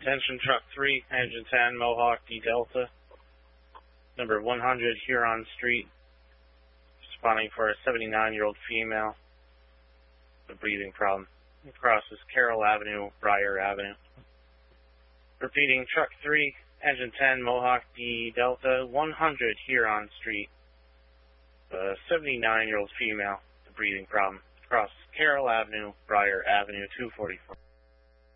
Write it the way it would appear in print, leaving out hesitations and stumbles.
Attention truck 3, engine 10, Mohawk D Delta, number 100 Huron Street, responding for a 79-year-old female with a breathing problem. Crosses Carroll Avenue, Briar Avenue. Repeating, truck 3, engine 10, Mohawk D Delta, 100 Huron Street, a 79-year-old female with a breathing problem. Crosses Carroll Avenue, Briar Avenue, 244.